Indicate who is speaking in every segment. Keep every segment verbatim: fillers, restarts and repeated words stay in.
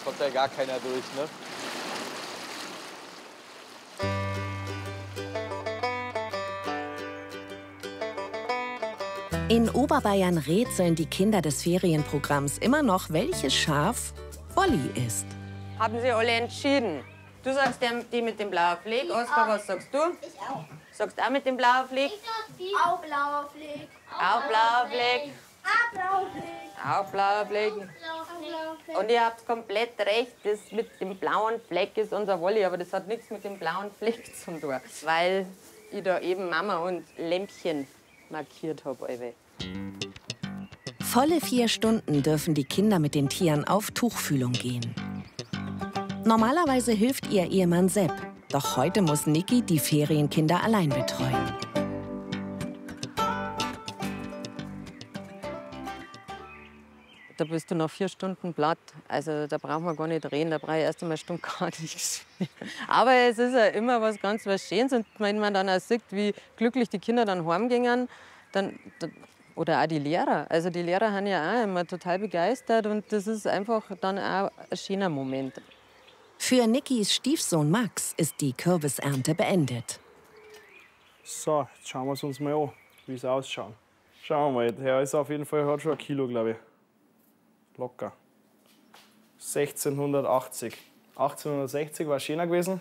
Speaker 1: kommt ja gar keiner durch, ne?
Speaker 2: In Oberbayern rätseln die Kinder des Ferienprogramms immer noch, welches Schaf Wolli ist.
Speaker 3: Haben Sie alle entschieden? Du sagst der, die mit dem blauen Fleck. Oskar, was sagst du?
Speaker 4: Ich auch.
Speaker 3: Sagst du auch mit dem blauen Fleck?
Speaker 4: Ich sag die. Auch blauer Fleck.
Speaker 3: Auch blauer Fleck.
Speaker 4: Auch blauer Fleck.
Speaker 3: Auch blauer Fleck.
Speaker 4: Blauer Fleck.
Speaker 3: Und ihr habt komplett recht, das mit dem blauen Fleck ist unser Wolli, aber das hat nichts mit dem blauen Fleck zu tun. Weil ich da eben Mama und Lämpchen markiert habe.
Speaker 2: Volle vier Stunden dürfen die Kinder mit den Tieren auf Tuchfühlung gehen. Normalerweise hilft ihr Ehemann Sepp. Doch heute muss Niki die Ferienkinder allein betreuen.
Speaker 3: Da bist du nach vier Stunden platt. Also da braucht man gar nicht reden, da brauche ich erst einmal eine Stunde gar nichts. Aber es ist ja immer was ganz was Schönes. Und wenn man dann auch sieht, wie glücklich die Kinder dann heimgehen, dann, dann oder auch die Lehrer. Also die Lehrer sind ja auch immer total begeistert und das ist einfach dann auch ein schöner Moment.
Speaker 2: Für Nikis Stiefsohn Max ist die Kürbisernte beendet.
Speaker 5: So, jetzt schauen wir es uns mal an, wie es ausschaut. Schauen wir mal, der ist auf jeden Fall, hat schon ein Kilo, glaube ich. Locker. sechzehnhundertachtzig. achtzehnhundertsechzig war schöner gewesen.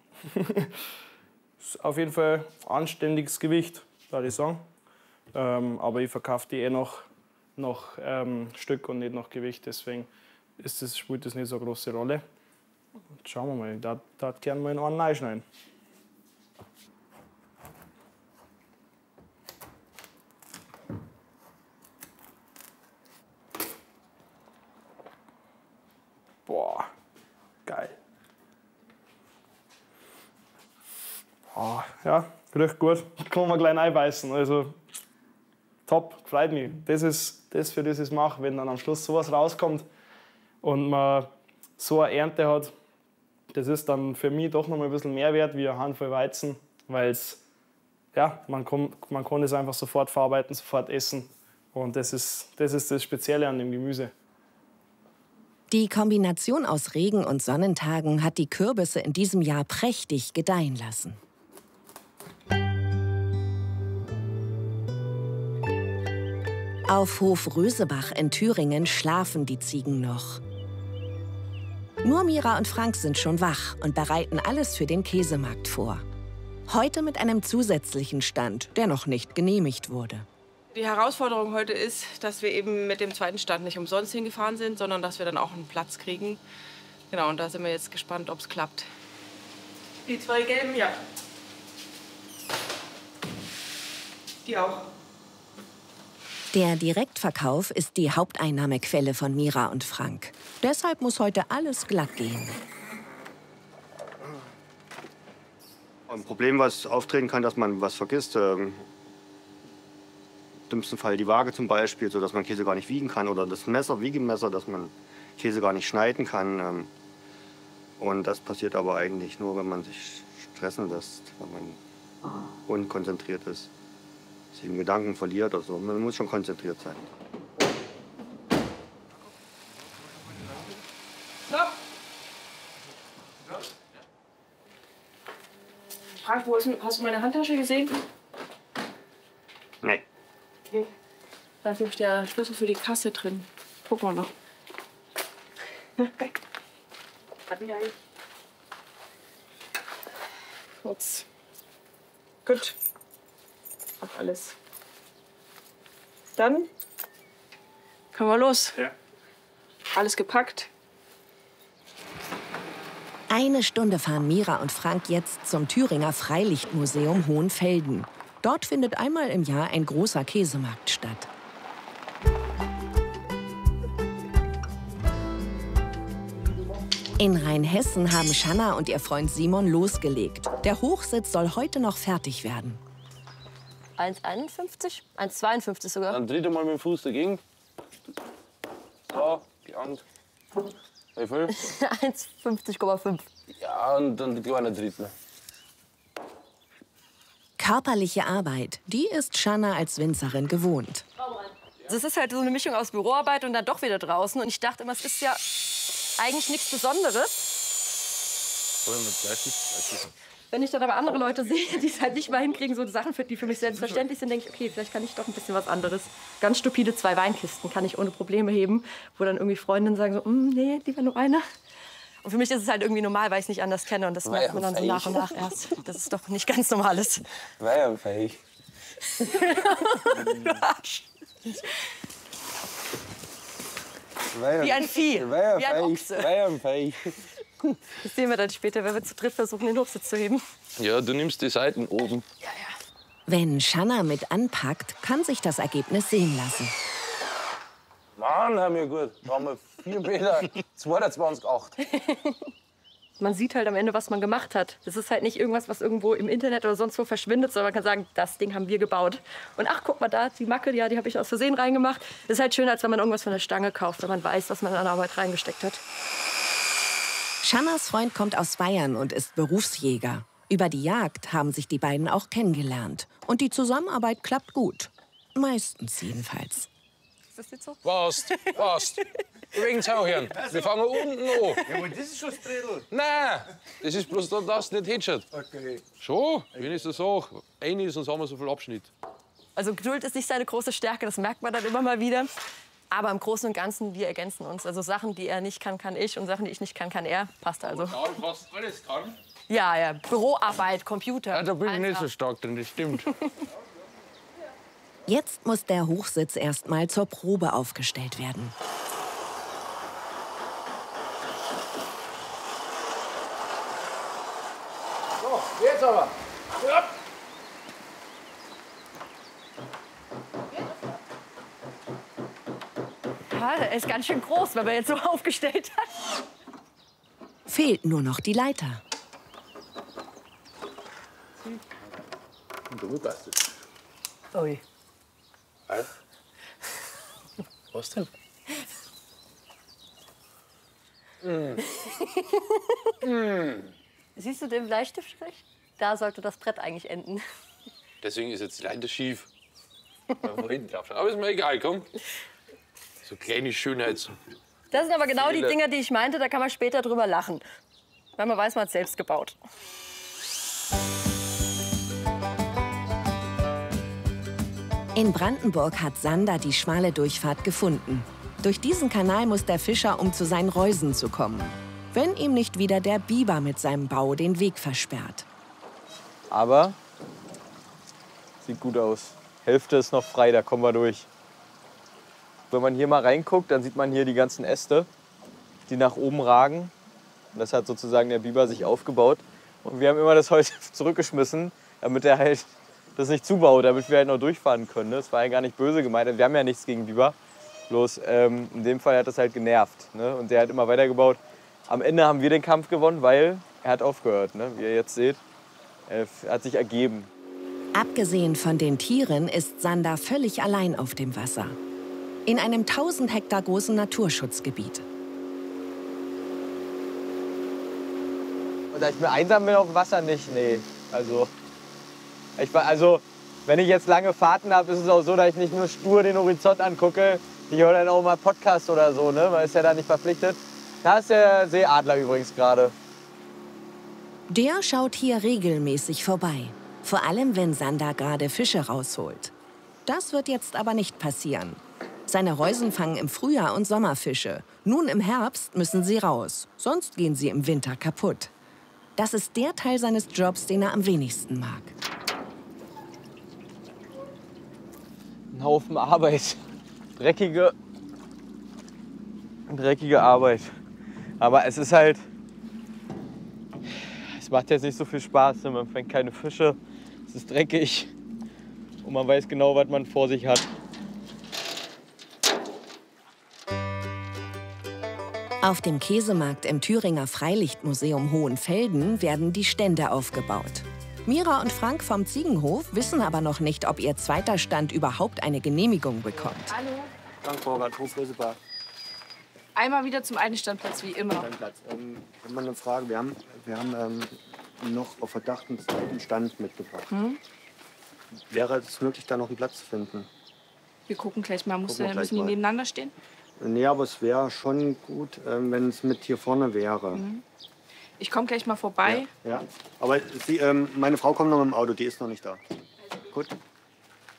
Speaker 5: Ist auf jeden Fall ein anständiges Gewicht, würde ich sagen. Ähm, aber ich verkaufe die eh noch, noch ähm, Stück und nicht nach Gewicht. Deswegen ist das, spielt das nicht so eine große Rolle. Und schauen wir mal, da, da können wir in einen reinschneiden. Boah, geil. Oh, ja, riecht gut. Kann man gleich einbeißen. Also top, freut mich. Das ist das, für das ich es mache, wenn dann am Schluss sowas rauskommt und man so eine Ernte hat. Das ist dann für mich doch noch mal ein bisschen mehr wert wie eine Handvoll Weizen, weil es, ja, man kann, man kann es einfach sofort verarbeiten, sofort essen. Und das ist, das ist das Spezielle an dem Gemüse.
Speaker 2: Die Kombination aus Regen- und Sonnentagen hat die Kürbisse in diesem Jahr prächtig gedeihen lassen. Auf Hof Rösebach in Thüringen schlafen die Ziegen noch. Nur Mira und Frank sind schon wach und bereiten alles für den Käsemarkt vor. Heute mit einem zusätzlichen Stand, der noch nicht genehmigt wurde.
Speaker 6: Die Herausforderung heute ist, dass wir eben mit dem zweiten Stand nicht umsonst hingefahren sind, sondern dass wir dann auch einen Platz kriegen. Genau, und da sind wir jetzt gespannt, ob es klappt. Die zwei gelben, ja. Die auch.
Speaker 2: Der Direktverkauf ist die Haupteinnahmequelle von Mira und Frank. Deshalb muss heute alles glatt gehen.
Speaker 7: Ein Problem, was auftreten kann, dass man was vergisst. Ähm, Im dümmsten Fall die Waage zum Beispiel, sodass man Käse gar nicht wiegen kann. Oder das Messer, Wiegemesser, dass man Käse gar nicht schneiden kann. Ähm, und das passiert aber eigentlich nur, wenn man sich stressen lässt, wenn man unkonzentriert ist, sich im Gedanken verliert oder so. Man muss schon konzentriert sein.
Speaker 6: Frank, wo ist, hast du meine Handtasche gesehen?
Speaker 7: Nee.
Speaker 6: Okay. Da ist nämlich der Schlüssel für die Kasse drin. Guck mal noch. Warte ja. Kurz. Gut. Hab alles. Dann können wir los.
Speaker 5: Ja.
Speaker 6: Alles gepackt.
Speaker 2: Eine Stunde fahren Mira und Frank jetzt zum Thüringer Freilichtmuseum Hohenfelden. Dort findet einmal im Jahr ein großer Käsemarkt statt. In Rheinhessen haben Schanna und ihr Freund Simon losgelegt. Der Hochsitz soll heute noch fertig werden.
Speaker 8: eins einundfünfzig? eins zweiundfünfzig sogar.
Speaker 1: Dann dritte Mal mit dem Fuß dagegen. So, die Hand. Wie viel?
Speaker 8: eins fünfzig Komma fünf.
Speaker 1: Ja, und dann die kleine dritte.
Speaker 2: Körperliche Arbeit, die ist Schanna als Winzerin gewohnt.
Speaker 8: Das ist halt so eine Mischung aus Büroarbeit und dann doch wieder draußen. Und ich dachte immer, es ist ja eigentlich nichts Besonderes. Wenn ich dann aber andere Leute sehe, die es halt nicht mal hinkriegen, so Sachen, die für mich selbstverständlich sind, denke ich, okay, vielleicht kann ich doch ein bisschen was anderes. Ganz stupide zwei Weinkisten kann ich ohne Probleme heben, wo dann irgendwie Freundinnen sagen so, mm, nee, lieber nur eine. Und für mich ist es halt irgendwie normal, weil ich es nicht anders kenne. Und das merkt man dann so nach und nach erst. Das ist doch nicht ganz Normales.
Speaker 1: Weiherfähig.
Speaker 8: Wie ein Vieh, wie ein Ochse.
Speaker 1: Weiherfähig.
Speaker 8: Das sehen wir dann später, wenn wir zu dritt versuchen, den Hochsitz zu heben.
Speaker 1: Ja, du nimmst die Seiten oben.
Speaker 8: Ja, ja.
Speaker 2: Wenn Shanna mit anpackt, kann sich das Ergebnis sehen lassen.
Speaker 1: Mann, haben wir gut. Da haben wir vier Meter, zweiundzwanzig Komma acht.
Speaker 8: Man sieht halt am Ende, was man gemacht hat. Das ist halt nicht irgendwas, was irgendwo im Internet oder sonst wo verschwindet, sondern man kann sagen, das Ding haben wir gebaut. Und ach, guck mal da, die Macke, ja, die habe ich aus Versehen reingemacht. Das ist halt schöner, als wenn man irgendwas von der Stange kauft, wenn man weiß, was man an Arbeit reingesteckt hat.
Speaker 2: Shannas Freund kommt aus Bayern und ist Berufsjäger. Über die Jagd haben sich die beiden auch kennengelernt. Und die Zusammenarbeit klappt gut. Meistens jedenfalls.
Speaker 8: Ist das jetzt so?
Speaker 1: Was? Was? Übrigens auch hören. Wir fangen unten an.
Speaker 9: Ja, aber das ist schon das Bredel.
Speaker 1: Nein, das ist bloß, dass das nicht hitschert.
Speaker 9: Okay.
Speaker 1: Schon, wenn ich das sage. Eine ist, sonst haben wir so viel Abschnitt.
Speaker 8: Also Geduld ist nicht seine große Stärke, das merkt man dann immer mal wieder. Aber im Großen und Ganzen, wir ergänzen uns. Also Sachen, die er nicht kann, kann ich. Und Sachen, die ich nicht kann, kann er. Passt also.
Speaker 1: Ja, du fast alles kann.
Speaker 8: Ja, ja. Büroarbeit, Computer.
Speaker 1: Ja, da bin ich nicht so
Speaker 8: Einfach.
Speaker 1: stark drin, das stimmt.
Speaker 2: Jetzt muss der Hochsitz erst mal zur Probe aufgestellt werden.
Speaker 9: So, jetzt aber. Ja.
Speaker 8: Ja, er ist ganz schön groß, wenn man jetzt so aufgestellt hat.
Speaker 2: Fehlt nur noch die Leiter.
Speaker 8: Ui.
Speaker 1: Was denn?
Speaker 8: Siehst du den Bleistiftstrich? Da sollte das Brett eigentlich enden.
Speaker 1: Deswegen ist jetzt die Leiter schief. Aber ist mir egal, komm. So kleine Schönheits...
Speaker 8: Das sind aber genau die
Speaker 1: Fehler.
Speaker 8: Dinger, die ich meinte, da kann man später drüber lachen. Weil man weiß, man hat es selbst gebaut.
Speaker 2: In Brandenburg hat Sander die schmale Durchfahrt gefunden. Durch diesen Kanal muss der Fischer, um zu seinen Reusen zu kommen. Wenn ihm nicht wieder der Biber mit seinem Bau den Weg versperrt.
Speaker 10: Aber sieht gut aus. Hälfte ist noch frei, da kommen wir durch. Wenn man hier mal reinguckt, dann sieht man hier die ganzen Äste, die nach oben ragen. Und das hat sozusagen der Biber sich aufgebaut. Und wir haben immer das Holz zurückgeschmissen, damit er halt das nicht zubaut, damit wir halt noch durchfahren können. Das war ja gar nicht böse gemeint. Wir haben ja nichts gegen Biber. Bloß ähm, in dem Fall hat das halt genervt. Ne? Und der hat immer weitergebaut. Am Ende haben wir den Kampf gewonnen, weil er hat aufgehört. Ne? Wie ihr jetzt seht, er hat sich ergeben.
Speaker 2: Abgesehen von den Tieren ist Sander völlig allein auf dem Wasser. In einem tausend Hektar großen Naturschutzgebiet.
Speaker 10: Und da ich mir einsam bin auf dem Wasser, nicht, nee. Also, ich, also, wenn ich jetzt lange Fahrten habe, ist es auch so, dass ich nicht nur stur den Horizont angucke. Ich höre dann auch mal Podcast oder so, ne? Man ist ja da nicht verpflichtet. Da ist der Seeadler übrigens gerade.
Speaker 2: Der schaut hier regelmäßig vorbei. Vor allem, wenn Sander gerade Fische rausholt. Das wird jetzt aber nicht passieren. Seine Reusen fangen im Frühjahr und Sommer Fische. Nun im Herbst müssen sie raus, sonst gehen sie im Winter kaputt. Das ist der Teil seines Jobs, den er am wenigsten mag.
Speaker 10: Ein Haufen Arbeit. Dreckige, dreckige Arbeit. Aber es ist halt, es macht jetzt nicht so viel Spaß. Man fängt keine Fische, es ist dreckig und man weiß genau, was man vor sich hat.
Speaker 2: Auf dem Käsemarkt im Thüringer Freilichtmuseum Hohenfelden werden die Stände aufgebaut. Mira und Frank vom Ziegenhof wissen aber noch nicht, ob ihr zweiter Stand überhaupt eine Genehmigung bekommt.
Speaker 4: Hallo.
Speaker 7: Frank Borgert, Hof Rösebar.
Speaker 4: Einmal wieder zum einen Standplatz, wie immer.
Speaker 7: Standplatz. Ähm, ich habe mal eine Frage. Wir haben, wir haben ähm, noch auf Verdacht einen zweiten Stand mitgebracht.
Speaker 4: Hm?
Speaker 7: Wäre es möglich, da noch einen Platz zu finden?
Speaker 4: Wir gucken gleich mal. Muss,
Speaker 7: Gucken wir
Speaker 4: äh,
Speaker 7: gleich
Speaker 4: müssen die
Speaker 7: mal.
Speaker 4: nebeneinander stehen?
Speaker 7: Nee, aber es wäre schon gut, ähm, wenn es mit hier vorne wäre.
Speaker 4: Mhm. Ich komme gleich mal vorbei.
Speaker 7: Ja, ja. Aber sie, ähm, meine Frau kommt noch mit dem Auto, die ist noch nicht da. Gut.